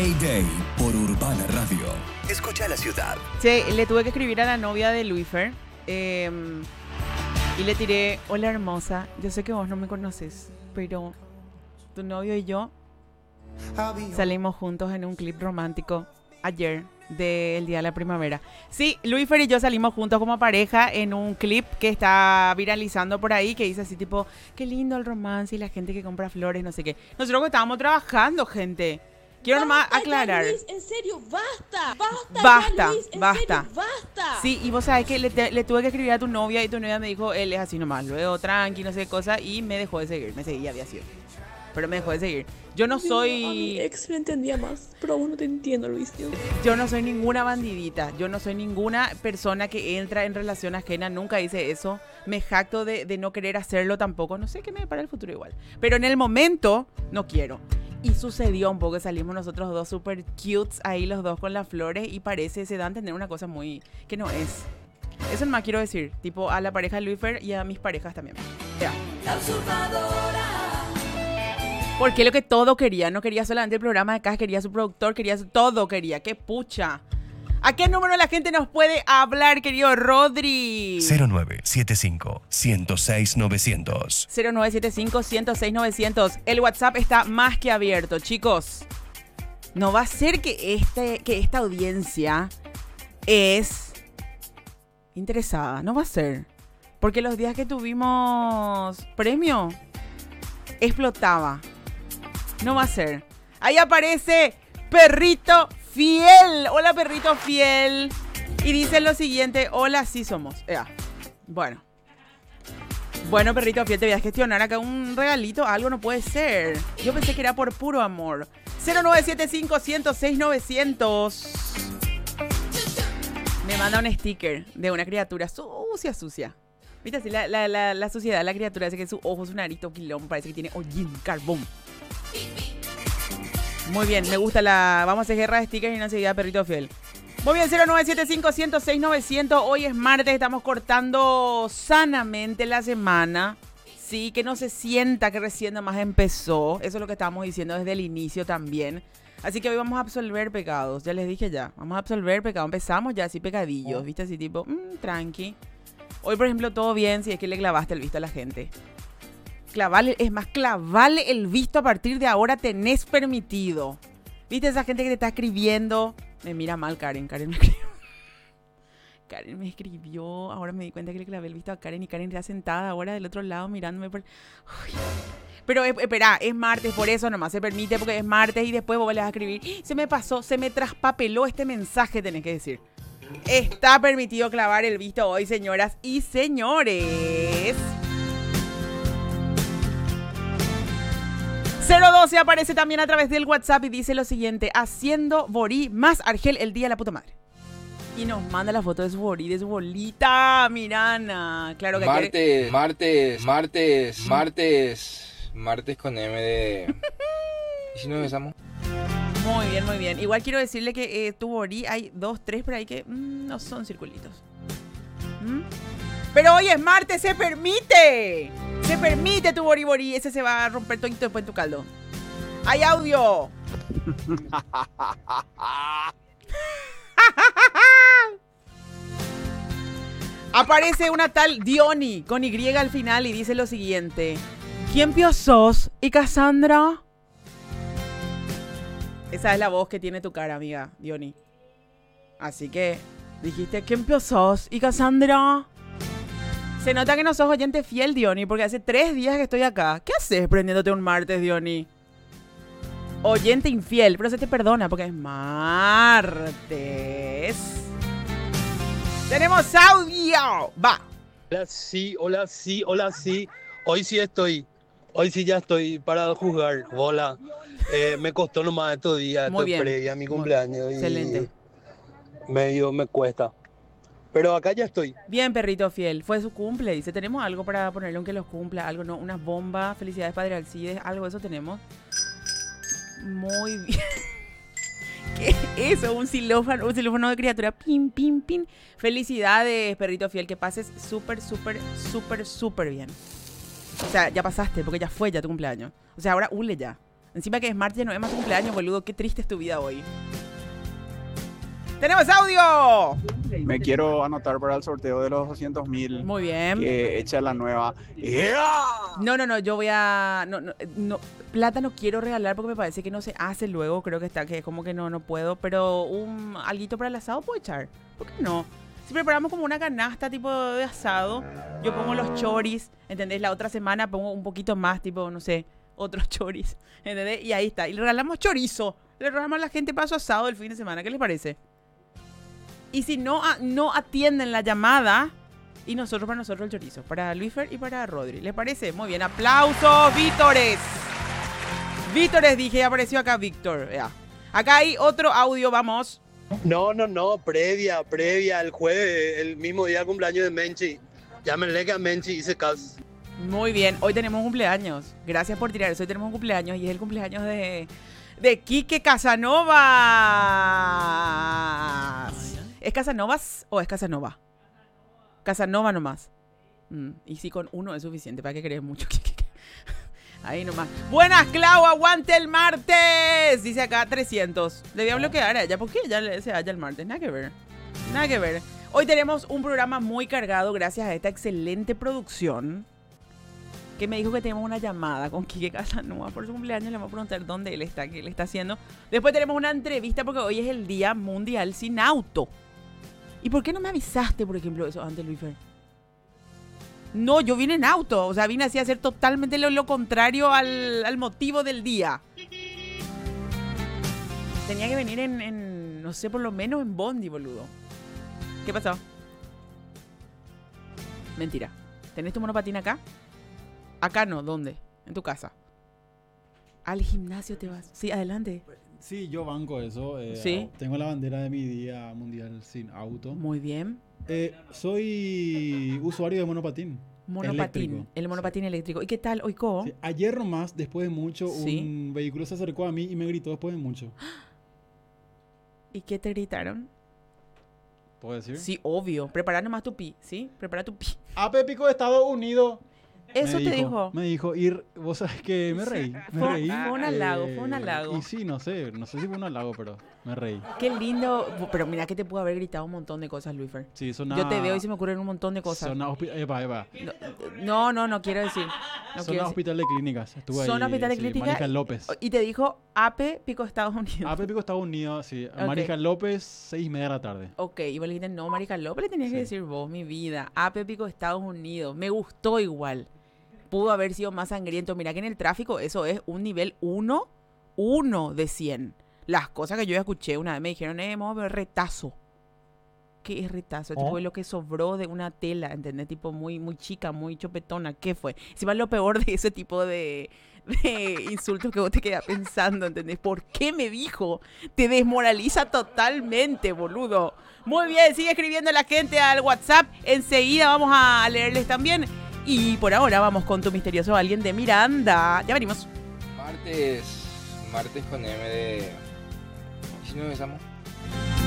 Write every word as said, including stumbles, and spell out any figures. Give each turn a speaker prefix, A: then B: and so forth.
A: Mayday por Urbana Radio. Escucha la ciudad.
B: Sí, le tuve que escribir a la novia de Luifer eh, y le tiré: hola hermosa, yo sé que vos no me conoces, pero tu novio y yo salimos juntos en un clip romántico ayer del Día de la Primavera. Sí, Luifer y yo salimos juntos como pareja en un clip que está viralizando por ahí, que dice así tipo: qué lindo el romance y la gente que compra flores, no sé qué. Nosotros que estábamos trabajando, gente. Quiero nomás aclarar.
C: Ya, Luis, en serio, basta, basta,
B: Basta,
C: ya, Luis, en
B: basta.
C: serio, basta.
B: Sí, y vos sabés que le, te- le tuve que escribir a tu novia y tu novia me dijo: él es así nomás, luego tranqui, no sé qué cosa, y me dejó de seguir. Me seguía, había sido. Pero me dejó de seguir. Yo no
C: Dios,
B: soy...
C: a mi ex le entendía más, pero aún no te entiendo, Luis. Dios.
B: Yo no soy ninguna bandidita, yo no soy ninguna persona que entra en relación ajena, nunca hice eso. Me jacto de, de no querer hacerlo tampoco, no sé qué me depara el futuro igual. Pero en el momento, no quiero. Y sucedió un poco, salimos nosotros dos super cutes ahí los dos con las flores y parece, se dan a entender una cosa muy... que no es. Eso nomás quiero decir, tipo a la pareja de Luifer y a mis parejas también. Ya. Porque lo que todo quería, no quería solamente el programa de acá, quería su productor, quería su, todo quería, qué pucha. ¿A qué número la gente nos puede hablar, querido Rodri?
A: cero nueve siete cinco, uno cero seis, nueve cero cero.
B: cero nueve siete cinco, uno cero seis, nueve cero cero. El WhatsApp está más que abierto, chicos. No va a ser que, este, que esta audiencia es interesada, no va a ser. Porque los días que tuvimos premio, explotaba. No va a ser. Ahí aparece Perrito Fiel. Hola, Perrito Fiel. Y dice lo siguiente: hola, sí somos. Ya. Bueno. Bueno, Perrito Fiel, te voy a gestionar acá un regalito. Algo no puede ser. Yo pensé que era por puro amor. cero nueve siete cinco, uno cero seis, nueve cero cero. Me manda un sticker de una criatura sucia, sucia. ¿Viste así? La, la, la, la suciedad de la criatura. Dice que su ojo, su narito, quilón. Parece que tiene hollín, carbón. Muy bien, me gusta la... Vamos a hacer guerra de stickers y no enseguida Perrito Fiel. Muy bien, cero nueve siete cinco, uno cero seis, nueve cero cero. Hoy es martes, estamos cortando sanamente la semana. Sí, que no se sienta que recién nomás empezó. Eso es lo que estábamos diciendo desde el inicio también. Así que hoy vamos a absolver pecados. Ya les dije ya. Vamos a absolver pecados. Empezamos ya así pecadillos, ¿viste? Así tipo, mmm, tranqui. Hoy, por ejemplo, todo bien si es que le clavaste el visto a la gente. Clavarle, es más, clavarle el visto a partir de ahora tenés permitido. ¿Viste esa gente que te está escribiendo? Me mira mal Karen, Karen me escribió. Karen me escribió, ahora me di cuenta que le clavé el visto a Karen y Karen está sentada ahora del otro lado mirándome por... Uy. Pero espera, es martes, por eso nomás se permite, porque es martes y después vos le vas a escribir: se me pasó, se me traspapeló este mensaje, tenés que decir. Está permitido clavar el visto hoy, señoras y señores. cero doce aparece también a través del WhatsApp y dice lo siguiente: haciendo borí más Argel el día de la puta madre. Y nos manda la foto de su borí, de su bolita, Mirana. Claro que
D: martes,
B: quiere...
D: martes, martes, martes, martes con M de... ¿Y si nos besamos?
B: Muy bien, muy bien. Igual quiero decirle que eh, tu borí hay dos, tres por ahí que mmm, no son circulitos. ¿Mm? Pero hoy es martes, se permite. Se permite tu borí borí. Ese se va a romper todito después en tu caldo. ¡Hay audio! Aparece una tal Diony con Y al final y dice lo siguiente: ¿quién pio sos? ¿Y Cassandra? Esa es la voz que tiene tu cara, amiga, Diony. Así que dijiste: ¿quién pio sos? ¿Y Cassandra? Se nota que no sos oyente fiel, Diony, porque hace tres días que estoy acá. ¿Qué haces prendiéndote un martes, Diony? Oyente infiel, pero se te perdona porque es martes. ¡Tenemos audio! ¡Va!
E: Hola, sí, hola, sí, hola, sí. Hoy sí estoy. Hoy sí ya estoy para jugar. Hola. Eh, me costó nomás estos días.
B: Muy
E: Esto
B: bien.
E: previa a mi cumpleaños. Y
B: excelente.
E: medio me cuesta. Pero acá ya estoy.
B: Bien, perrito fiel. Fue su cumple. Dice: tenemos algo para ponerle aunque los cumpla. Algo, ¿no? Unas bombas. Felicidades, Padre Alcides. Algo de eso tenemos. Muy bien. ¿Qué es eso? Un xilófono, un xilófono de criatura. Pin, pin, pin. Felicidades, perrito fiel. Que pases súper, súper, súper, súper bien. O sea, ya pasaste, porque ya fue ya tu cumpleaños. O sea, ahora hule ya. Encima que es martes, no es más cumpleaños, boludo. Qué triste es tu vida hoy. ¡Tenemos audio!
F: Me quiero anotar para el sorteo de los doscientos mil.
B: Muy bien.
F: Que echa la nueva. ¡Yeah!
B: No, no, no, yo voy a... No, no, no, plata no quiero regalar porque me parece que no se hace luego. Creo que está, que es como que no, no puedo. Pero un alguito para el asado puedo echar. ¿Por qué no? Si preparamos como una canasta tipo de asado, yo pongo los choris, ¿entendés? La otra semana pongo un poquito más, tipo, no sé, otros choris, ¿entendés? Y ahí está. Y le regalamos chorizo. Le regalamos a la gente para su asado el fin de semana. ¿Qué les parece? Y si no, no atienden la llamada, y nosotros para nosotros el chorizo. Para Luisfer y para Rodri. ¿Les parece? Muy bien. ¡Aplausos, Vítores! Vítores, dije, apareció acá Víctor. Ya. Acá hay otro audio, vamos.
E: No, no, no, previa, previa, el jueves, el mismo día del cumpleaños de Menchi. Llámenle que a Menchi hice caso.
B: Muy bien, hoy tenemos un cumpleaños. Gracias por tirar eso, hoy tenemos un cumpleaños y es el cumpleaños de, de Quique Casanovas. ¿Es Casanovas o es Casanova? Casanova nomás. Mm, y si con uno es suficiente, ¿para qué querés mucho? Ahí nomás. Buenas, Clau, aguante el martes. Dice acá trescientos. Le voy a bloquear a ella. ¿Por qué ella se halla el martes? Nada que ver. Nada que ver. Hoy tenemos un programa muy cargado gracias a esta excelente producción. Que me dijo que tenemos una llamada con Quique Casanova por su cumpleaños. Le vamos a preguntar dónde él está, qué él está haciendo. Después tenemos una entrevista porque hoy es el Día Mundial Sin Auto. ¿Y por qué no me avisaste, por ejemplo, eso antes, Luisfer? No, yo vine en auto. O sea, vine así a hacer totalmente lo, lo contrario al, al motivo del día. Tenía que venir en, en, no sé, por lo menos en Bondi, boludo. ¿Qué pasó? Mentira. ¿Tenés tu monopatín acá? Acá no, ¿dónde? En tu casa. Al gimnasio te vas. Sí, adelante.
G: Sí, yo banco eso. Eh,
B: Sí.
G: Tengo la bandera de mi Día Mundial Sin Auto.
B: Muy bien.
G: Eh, soy usuario de monopatín.
B: Monopatín.
G: Eléctrico.
B: El monopatín eléctrico. ¿Y qué tal, Oiko?
G: Sí, ayer nomás, después de mucho,
B: Sí.
G: un vehículo se acercó a mí y me gritó después de mucho.
B: ¿Y qué te gritaron?
G: ¿Puedo decir?
B: Sí, obvio. Prepara nomás tu pi, ¿sí? Prepara tu pi.
G: A Pépico de Estados Unidos.
B: Eso
G: me
B: te dijo.
G: Me dijo, y vos sabes que me reí. Me
B: Fue-
G: reí.
B: fue un halago, fue un halago.
G: Y sí, no sé, no sé si fue un halago, pero me reí.
B: Qué lindo. Pero mira que te pudo haber gritado un montón de cosas, Luisfer.
G: Sí, sona,
B: Yo te veo y se me ocurren un montón de cosas.
G: Zona hospi- Epa, epa.
B: No, no, no quiero decir. No
G: Zona
B: quiero decir.
G: hospital de clínicas. Estuve
B: Zona
G: ahí.
B: hospital de
G: sí,
B: clínicas.
G: Marija López.
B: Y te dijo A P Pico Estados Unidos.
G: A Pépico Estados Unidos, sí.
B: Ok.
G: Marija López, seis y media de la tarde.
B: Ok, y vos le dijiste, no, Marica López, le tenías que
G: Sí.
B: decir vos, mi vida. A P Pico Estados Unidos. Me gustó igual. Pudo haber sido más sangriento. Mira que en el tráfico eso es un nivel uno, uno de cien. Las cosas que yo escuché una vez me dijeron, eh, vamos a ver retazo. ¿Qué es retazo? Tipo,
E: ¿Oh?
B: es lo que sobró de una tela, ¿entendés? Tipo, muy, muy chica, muy chopetona. ¿Qué fue? Encima lo peor de ese tipo de, de insultos que vos te quedas pensando, ¿entendés? ¿Por qué me dijo? Te desmoraliza totalmente, boludo. Muy bien, sigue escribiendo la gente al WhatsApp. Enseguida vamos a leerles también. Y por ahora vamos con tu misterioso alguien de Miranda. Ya venimos.
D: Martes, martes con M de... ¿Y si nos besamos?